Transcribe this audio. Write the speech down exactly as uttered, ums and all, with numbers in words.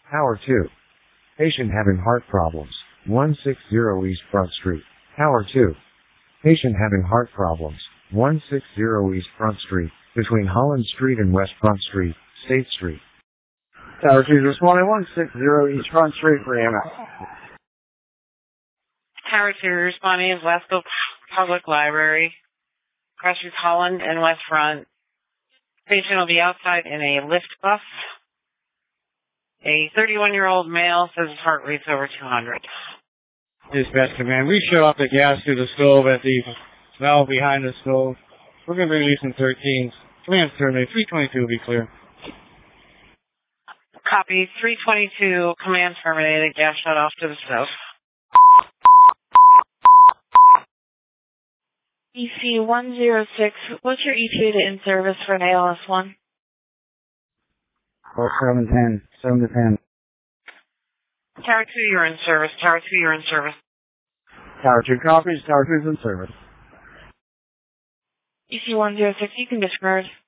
Tower two. Patient having heart problems. one sixty East Front Street. Tower two. Patient having heart problems. one sixty East Front Street, between Holland Street and West Front Street, State Street. Tower two, responding one sixty East Front Street for E M S. Tower two, responding is Westville Public Library, across from Holland and West Front. Patient will be outside in a lift bus. A thirty-one-year-old male says his heart rate's over two hundred. Dispatch command, we shut off the gas through the stove at the valve behind the stove. We're going to be releasing thirteens. Command terminated. three twenty-two will be clear. Copy. three twenty-two, command terminated. Gas shut off to the stove. E C one zero six, what's your E T A to in-service for an A L S one? Oh, seven ten. seven to ten. Tower two, you're in service. Tower two, you're in service. Tower two copies. Tower two is in service. E C one zero six, you can disperse.